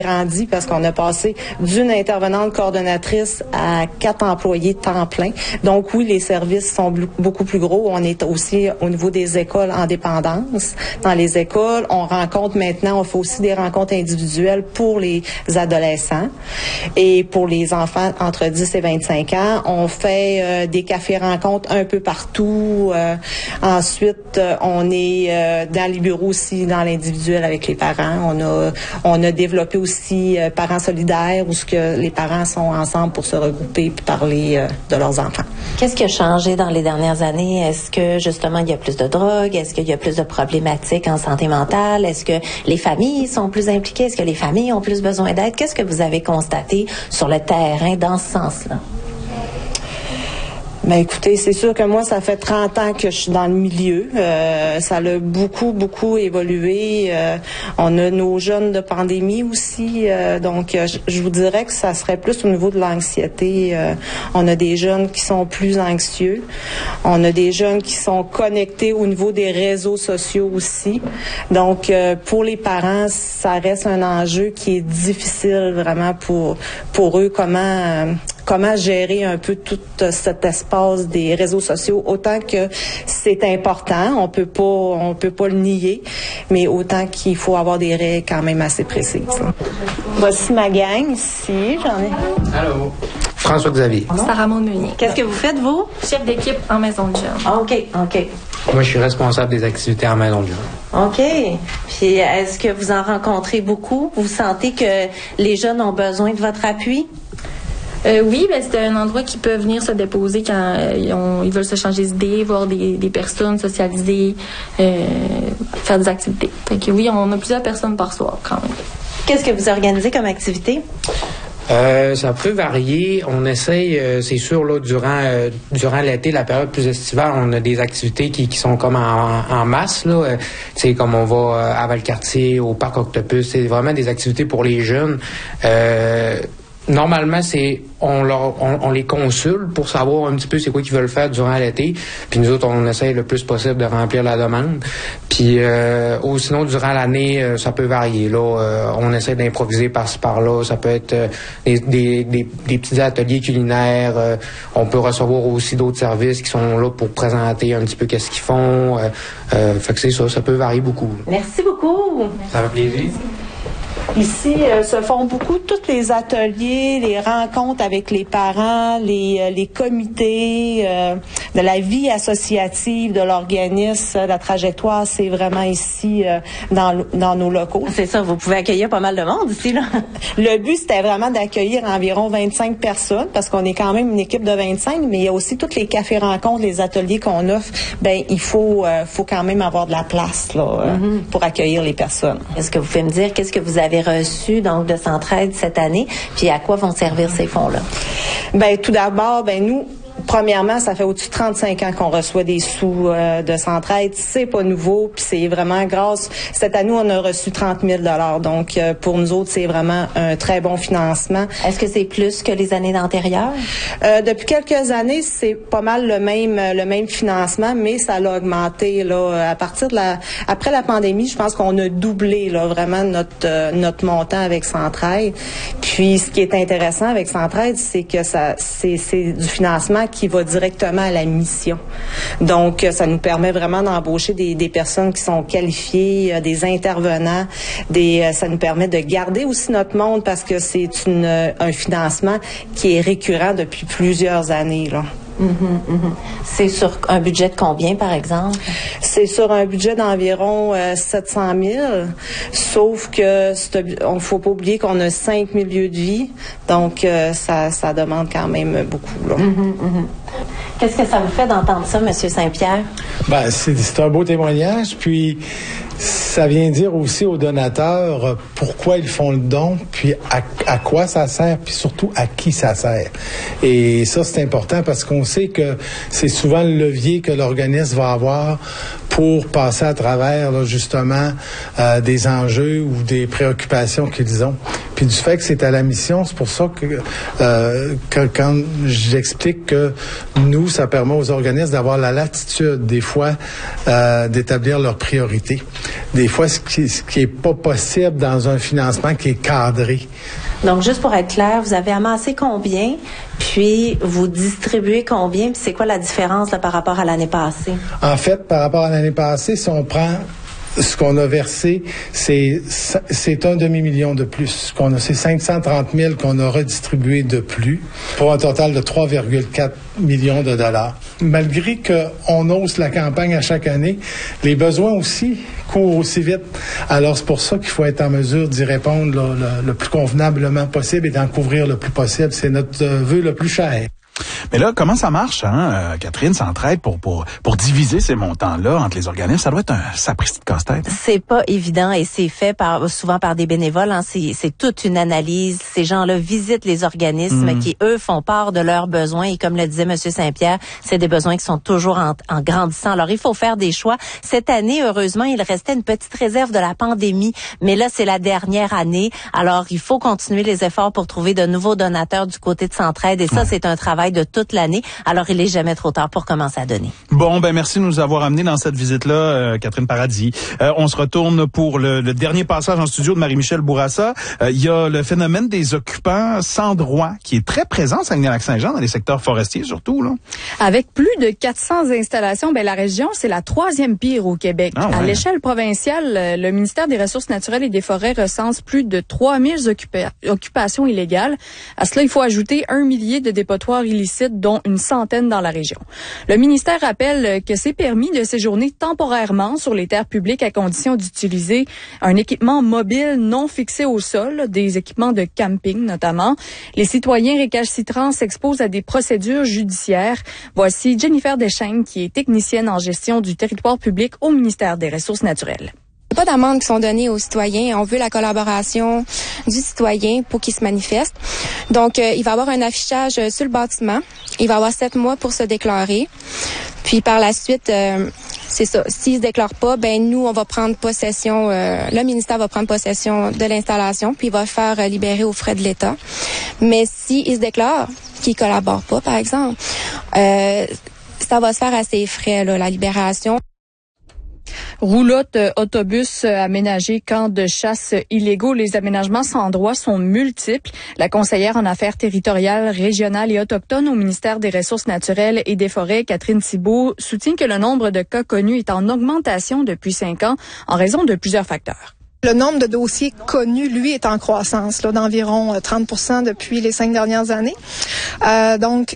grandi parce qu'on a passé d'une intervenante coordonnatrice à 4 employés temps plein. Donc oui, les services sont beaucoup plus gros. On est aussi au niveau des écoles en dépendance. Dans les écoles, on rencontre maintenant, on fait aussi des rencontres individuelles pour les adolescents et pour les enfants entre 10 et 25 ans. On fait des cafés-rencontres un peu partout. Ensuite, on est dans les bureaux aussi, dans l'individuel avec les parents. On a développé aussi parents solidaires où ce que les parents sont ensemble pour se regrouper et parler de leurs enfants. Qu'est-ce qui a changé dans les dernières années? Est-ce que justement il y a plus de drogue? Est-ce qu'il y a plus de problématiques en santé mentale? Est-ce que les familles sont plus impliquées? Est-ce que les familles ont plus besoin d'aide? Qu'est-ce que vous avez constaté sur le terrain dans ce sens-là? Ben écoutez, c'est sûr que moi, ça fait 30 ans que je suis dans le milieu. Ça a beaucoup évolué. On a nos jeunes de pandémie aussi. Donc, je vous dirais que ça serait plus au niveau de l'anxiété. On a des jeunes qui sont plus anxieux. On a des jeunes qui sont connectés au niveau des réseaux sociaux aussi. Donc, pour les parents, ça reste un enjeu qui est difficile vraiment pour eux. Comment gérer un peu tout cet espace des réseaux sociaux, autant que c'est important, on peut pas le nier, mais autant qu'il faut avoir des règles quand même assez précises. Voici ma gang ici, j'en ai. Allô. François-Xavier. Sarah Meunier. Qu'est-ce que vous faites, vous? Chef d'équipe en maison de jeunes. OK. Moi, je suis responsable des activités en maison de jeunes. OK. Puis, est-ce que vous en rencontrez beaucoup? Vous sentez que les jeunes ont besoin de votre appui? Oui, ben c'est un endroit qui peut venir se déposer quand ils veulent se changer d'idées, voir des personnes, socialiser, faire des activités. Fait que oui, on a plusieurs personnes par soir quand même. Qu'est-ce que vous organisez comme activité? Ça peut varier. On essaye, c'est sûr, là, durant l'été, la période plus estivale, on a des activités qui sont comme en masse, là. Tu sais, comme on va à Valcartier, au Parc Octopus. C'est vraiment des activités pour les jeunes. Normalement, on les consulte pour savoir un petit peu c'est quoi qu'ils veulent faire durant l'été. Puis nous autres, on essaye le plus possible de remplir la demande. Puis sinon, durant l'année, ça peut varier. Là, on essaie d'improviser par-ci par-là. Ça peut être des petits ateliers culinaires. On peut recevoir aussi d'autres services qui sont là pour présenter un petit peu qu'est-ce qu'ils font. Fait que c'est ça peut varier beaucoup. Merci beaucoup. Ça fait plaisir. Ici, se font beaucoup tous les ateliers, les rencontres avec les parents, les comités de la vie associative de l'organisme. La trajectoire, c'est vraiment ici dans nos locaux. C'est ça, vous pouvez accueillir pas mal de monde ici, là. Le but, c'était vraiment d'accueillir environ 25 personnes, parce qu'on est quand même une équipe de 25, mais il y a aussi tous les cafés-rencontres, les ateliers qu'on offre. Ben, il faut quand même avoir de la place là, pour accueillir les personnes. Est-ce que vous pouvez me dire qu'est-ce que vous avez reçu donc de Centraide cette année, puis à quoi vont servir ces fonds-là? Ben tout d'abord, nous, premièrement, ça fait au-dessus de 35 ans qu'on reçoit des sous de Centraide. C'est pas nouveau, puis c'est vraiment grâce. Cette année, on a reçu 30 000 $. Donc, pour nous autres, c'est vraiment un très bon financement. Est-ce que c'est plus que les années antérieures? Depuis quelques années, c'est pas mal le même financement, mais ça l'a augmenté là à partir de après la pandémie. Je pense qu'on a doublé là vraiment notre montant avec Centraide. Puis, ce qui est intéressant avec Centraide, c'est que c'est du financement qui va directement à la mission. Donc, ça nous permet vraiment d'embaucher des personnes qui sont qualifiées, des intervenants, ça nous permet de garder aussi notre monde parce que c'est un financement qui est récurrent depuis plusieurs années, là. C'est sur un budget de combien, par exemple? C'est sur un budget d'environ 700 000, sauf que on faut pas oublier qu'on a 5 milieux de vie, donc ça demande quand même beaucoup, là. Qu'est-ce que ça vous fait d'entendre ça, M. Saint-Pierre? C'est un beau témoignage, puis ça vient dire aussi aux donateurs pourquoi ils font le don, puis à quoi ça sert, puis surtout à qui ça sert. Et ça, c'est important parce qu'on sait que c'est souvent le levier que l'organisme va avoir pour passer à travers là, justement des enjeux ou des préoccupations qu'ils ont. Puis du fait que c'est à la mission, c'est pour ça que quand j'explique que nous, ça permet aux organismes d'avoir la latitude, des fois, d'établir leurs priorités. Des fois, ce qui est pas possible dans un financement qui est cadré. Donc, juste pour être clair, vous avez amassé combien, puis vous distribuez combien, puis c'est quoi la différence là, par rapport à l'année passée? En fait, par rapport à l'année passée, si on prend ce qu'on a versé, c'est un demi-million de plus. C'est 530 000 qu'on a redistribué de plus pour un total de 3,4 millions de dollars. Malgré qu'on hausse la campagne à chaque année, les besoins aussi courent aussi vite. Alors, c'est pour ça qu'il faut être en mesure d'y répondre là, le plus convenablement possible et d'en couvrir le plus possible. C'est notre vœu le plus cher. Mais là, comment ça marche, hein, Catherine, s'entraide pour diviser ces montants-là entre les organismes? Ça doit être un sapristi de casse-tête. C'est pas évident et c'est fait souvent par des bénévoles. Hein. C'est toute une analyse. Ces gens-là visitent les organismes qui, eux, font part de leurs besoins. Et comme le disait M. Saint-Pierre, c'est des besoins qui sont toujours en grandissant. Alors, il faut faire des choix. Cette année, heureusement, il restait une petite réserve de la pandémie. Mais là, c'est la dernière année. Alors, il faut continuer les efforts pour trouver de nouveaux donateurs du côté de Centraide. Et ça, c'est un travail de toute l'année. Alors, il est jamais trop tard pour commencer à donner. Bon, merci de nous avoir amenés dans cette visite-là, Catherine Paradis. On se retourne pour le dernier passage en studio de Marie-Michel Bourassa. Il y a le phénomène des occupants sans droit qui est très présent à Saguenay-Lac-Saint-Jean, dans les secteurs forestiers surtout, là. Avec plus de 400 installations, la région, c'est la 3e pire au Québec. Ah ouais. À l'échelle provinciale, le ministère des Ressources naturelles et des Forêts recense plus de 3000 occupations illégales. À cela, il faut ajouter 1 millier de dépotoirs illicites, dont une centaine dans la région. Le ministère rappelle que c'est permis de séjourner temporairement sur les terres publiques à condition d'utiliser un équipement mobile non fixé au sol, des équipements de camping notamment. Les citoyens récalcitrants s'exposent à des procédures judiciaires. Voici Jennifer Deschênes, qui est technicienne en gestion du territoire public au ministère des Ressources naturelles. Il n'y a pas d'amendes qui sont données aux citoyens. On veut la collaboration du citoyen pour qu'il se manifeste. Donc, il va y avoir un affichage sur le bâtiment. Il va y avoir 7 mois pour se déclarer. Puis, par la suite, c'est ça. S'il se déclare pas, nous, on va prendre possession, le ministère va prendre possession de l'installation, puis il va faire libérer aux frais de l'État. Mais s'il se déclare, qu'il collabore pas, par exemple, ça va se faire à ses frais, là, la libération. Roulotte, autobus aménagés, camps de chasse illégaux. Les aménagements sans droit sont multiples. La conseillère en affaires territoriales, régionales et autochtones au ministère des Ressources naturelles et des Forêts, Catherine Thibault, soutient que le nombre de cas connus est en augmentation depuis 5 ans en raison de plusieurs facteurs. Le nombre de dossiers connus, lui, est en croissance, là, d'environ 30% depuis les 5 dernières années. Donc,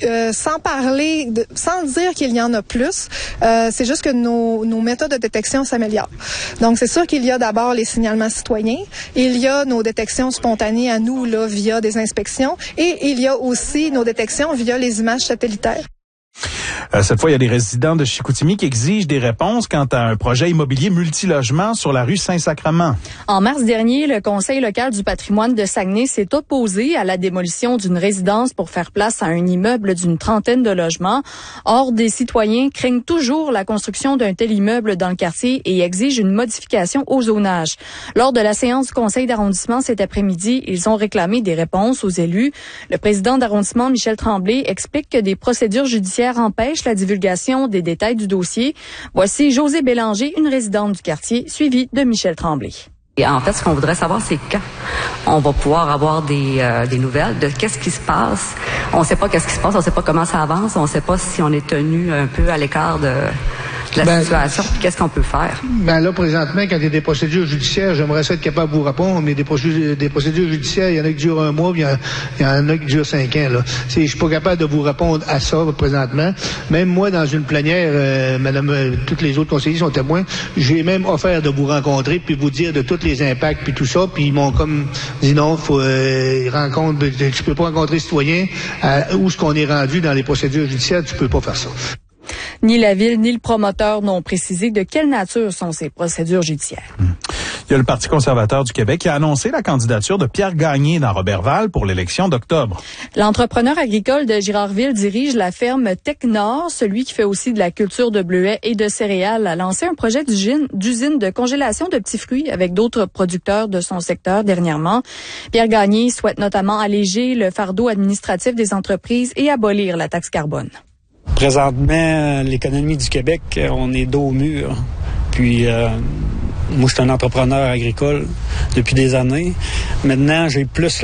sans dire qu'il y en a plus, c'est juste que nos méthodes de détection s'améliorent. Donc, c'est sûr qu'il y a d'abord les signalements citoyens, il y a nos détections spontanées à nous, là, via des inspections, et il y a aussi nos détections via les images satellitaires. Cette fois, il y a des résidents de Chicoutimi qui exigent des réponses quant à un projet immobilier multilogement sur la rue Saint-Sacrement. En mars dernier, le Conseil local du patrimoine de Saguenay s'est opposé à la démolition d'une résidence pour faire place à un immeuble d'une trentaine de logements. Or, des citoyens craignent toujours la construction d'un tel immeuble dans le quartier et exigent une modification au zonage. Lors de la séance du Conseil d'arrondissement cet après-midi, ils ont réclamé des réponses aux élus. Le président d'arrondissement, Michel Tremblay, explique que des procédures judiciaires empêchent la divulgation des détails du dossier. Voici Josée Bélanger, une résidente du quartier, suivie de Michel Tremblay. Et en fait, ce qu'on voudrait savoir, c'est quand on va pouvoir avoir des nouvelles de qu'est-ce qui se passe. On ne sait pas qu'est-ce qui se passe, on ne sait pas comment ça avance, on ne sait pas si on est tenu un peu à l'écart de la situation, puis qu'est-ce qu'on peut faire. Là, présentement, quand il y a des procédures judiciaires, j'aimerais ça être capable de vous répondre, mais des procédures judiciaires, il y en a qui durent 1 mois, puis il y en a qui durent 5 ans. Là. Je suis pas capable de vous répondre à ça présentement. Même moi, dans une plénière, toutes les autres conseillers sont témoins, j'ai même offert de vous rencontrer, puis vous dire de tous les impacts, puis tout ça, puis ils m'ont comme dit non, tu peux pas rencontrer citoyens, où est-ce qu'on est rendu dans les procédures judiciaires, tu peux pas faire ça. Ni la ville ni le promoteur n'ont précisé de quelle nature sont ces procédures judiciaires. Il y a le Parti conservateur du Québec qui a annoncé la candidature de Pierre Gagné dans Robertval pour l'élection d'octobre. L'entrepreneur agricole de Girardville dirige la ferme Tech-Nord, celui qui fait aussi de la culture de bleuets et de céréales, a lancé un projet d'usine de congélation de petits fruits avec d'autres producteurs de son secteur dernièrement. Pierre Gagné souhaite notamment alléger le fardeau administratif des entreprises et abolir la taxe carbone. Présentement, l'économie du Québec, on est dos au mur. Puis, moi, je suis un entrepreneur agricole depuis des années. Maintenant, j'ai plus